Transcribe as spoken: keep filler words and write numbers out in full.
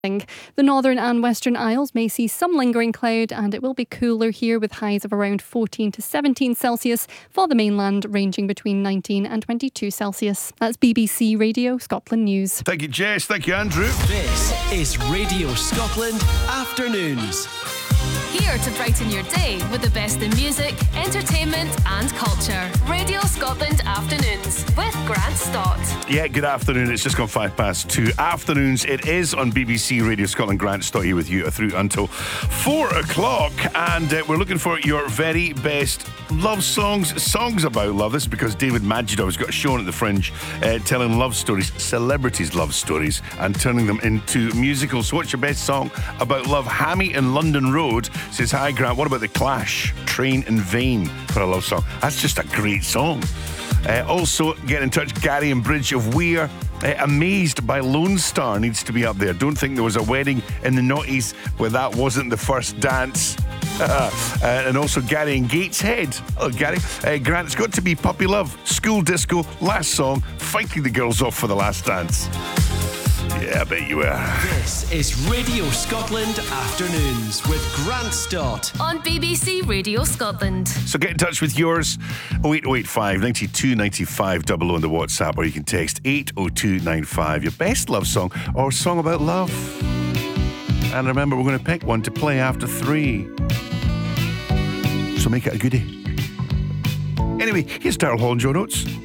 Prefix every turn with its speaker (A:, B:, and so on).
A: The northern and western Isles may see some lingering cloud, and it will be cooler here with highs of around fourteen to seventeen Celsius, for the mainland ranging between nineteen and twenty-two Celsius. That's B B C Radio Scotland News.
B: Thank you, Jess. Thank you, Andrew.
C: This is Radio Scotland Afternoons.
D: Here to brighten your day with the best in music, entertainment and culture. Radio Scotland Afternoons with Grant Stott.
B: Yeah, good afternoon. It's just gone five past two. Afternoons, it is on B B C Radio Scotland. Grant Stott here with you through until four o'clock. And uh, we're looking for your very best love songs, songs about love. This is because David Magido has got a show on at the Fringe uh, telling love stories, celebrities' love stories, and turning them into musicals. So what's your best song about love? Hammy in London Road says, hi Grant, what about The Clash, Train in Vain, for a love song? That's just a great song. Uh, also, get in touch, Gary and Bridge of Weir. Uh, Amazed by Lone Star needs to be up there. Don't think there was a wedding in the noughties where that wasn't the first dance. uh, and also Gary and Gateshead. Oh, Gary. Uh, Grant, it's got to be Puppy Love, School Disco, Last Song, Fighting the Girls Off for the Last Dance. Yeah, I bet you were.
C: This is Radio Scotland Afternoons with Grant Stott
D: on B B C Radio Scotland.
B: So get in touch with yours, oh eight oh eight five, nine two nine five, double oh on the WhatsApp, or you can text eight oh two nine five, your best love song or song about love. And remember, we're going to pick one to play after three. So make it a goodie. Anyway, here's Daryl Hall and Joe Notes.